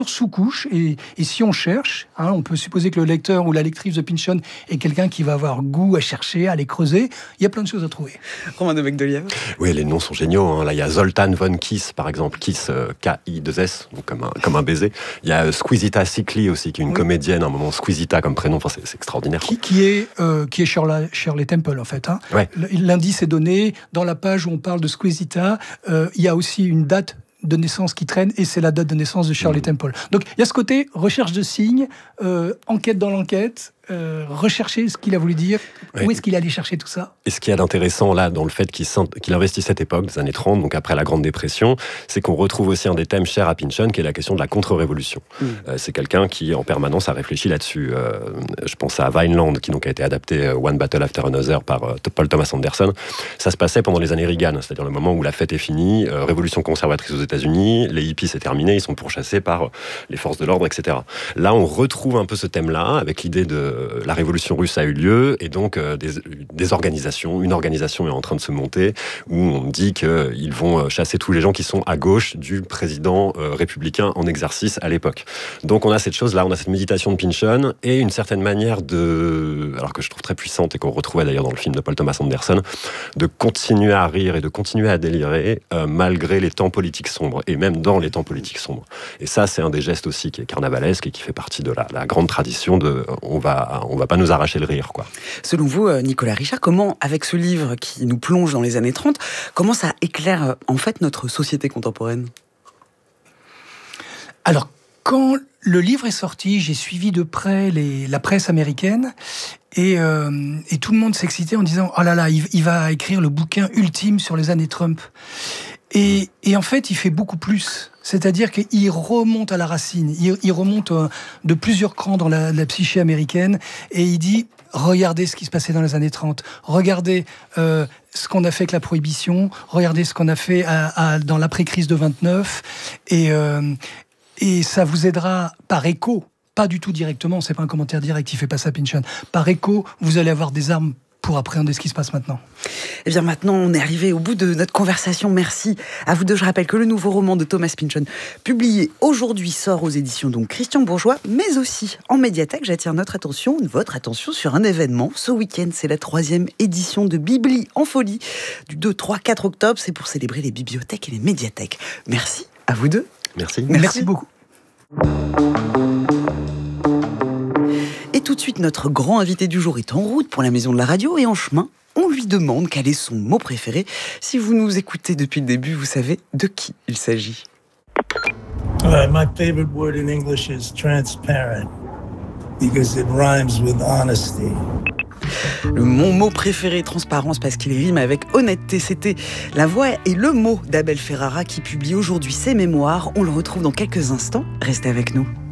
sous-couche, et si on cherche, on peut supposer que le lecteur ou la lectrice de Pynchon est quelqu'un qui va avoir goût à chercher, à les creuser. Il y a plein de choses à trouver. Romain Devecq-Delièvre. Oui, les noms sont géniaux. Là, il y a Zoltan von Kiss, par exemple, Kiss, K-I-2-S, donc comme un baiser. Il y a Squisita Sikli aussi, qui est une comédienne, à un moment Squisita comme prénom. Enfin, c'est extraordinaire. Qui est Shirley Temple, en fait. Ouais. L'indice est donné. Dans la page où on parle de Squisita, il y a aussi une date de naissance qui traîne, et c'est la date de naissance de Shirley Temple. Donc il y a ce côté recherche de signes, enquête dans l'enquête, rechercher ce qu'il a voulu dire, où est-ce qu'il allait chercher tout ça. Et ce qu'il y a d'intéressant là, dans le fait qu'il investit cette époque, des années 30, donc après la Grande Dépression, c'est qu'on retrouve aussi un des thèmes chers à Pynchon, qui est la question de la contre-révolution. C'est quelqu'un qui, en permanence, a réfléchi là-dessus. Je pense à Vineland, qui donc a été adapté One Battle After Another par Paul Thomas Anderson. Ça se passait pendant les années Reagan, c'est-à-dire le moment où la fête est finie, révolution conservatrice aux États-Unis, les hippies c'est terminé, ils sont pourchassés par les forces de l'ordre, etc. Là, on retrouve un peu ce thème-là, avec l'idée de la révolution russe a eu lieu, et donc des organisations, une organisation est en train de se monter, où on dit qu'ils vont chasser tous les gens qui sont à gauche du président républicain en exercice à l'époque. Donc on a cette chose-là, on a cette méditation de Pynchon, et une certaine manière alors que je trouve très puissante, et qu'on retrouvait d'ailleurs dans le film de Paul Thomas Anderson, de continuer à rire et de continuer à délirer, malgré les temps politiques sombres, et même dans les temps politiques sombres. Et ça, c'est un des gestes aussi qui est carnavalesque, et qui fait partie de la grande tradition de on va pas nous arracher le rire, quoi. Selon vous, Nicolas Richard, comment, avec ce livre qui nous plonge dans les années 30, comment ça éclaire en fait notre société contemporaine ? Alors, quand le livre est sorti, j'ai suivi de près la presse américaine, et tout le monde s'excitait en disant « Oh là là, il va écrire le bouquin ultime sur les années Trump ». Et en fait, il fait beaucoup plus. C'est-à-dire qu'il remonte à la racine. Il remonte de plusieurs crans dans la psyché américaine, et il dit « Regardez ce qui se passait dans les années 30. Regardez ce qu'on a fait avec la prohibition. Regardez ce qu'on a fait dans l'après-crise de 29. » Et ça vous aidera par écho, pas du tout directement, c'est pas un commentaire direct, il fait pas ça Pynchon. Par écho, vous allez avoir des armes pour appréhender ce qui se passe maintenant. Eh bien maintenant, on est arrivé au bout de notre conversation. Merci à vous deux. Je rappelle que le nouveau roman de Thomas Pynchon, publié aujourd'hui, sort aux éditions donc Christian Bourgeois, mais aussi en médiathèque. J'attire votre attention sur un événement. Ce week-end, c'est la 3e édition de Bibli en folie, du 2, 3, 4 octobre. C'est pour célébrer les bibliothèques et les médiathèques. Merci à vous deux. Merci. Merci beaucoup. Et tout de suite, notre grand invité du jour est en route pour la Maison de la Radio, et en chemin, on lui demande quel est son mot préféré. Si vous nous écoutez depuis le début, vous savez de qui il s'agit. My favorite word in English is transparent, because it rhymes with honesty. Mon mot préféré, transparence, parce qu'il rime avec honnêteté. C'était la voix et le mot d'Abel Ferrara qui publie aujourd'hui ses mémoires. On le retrouve dans quelques instants. Restez avec nous.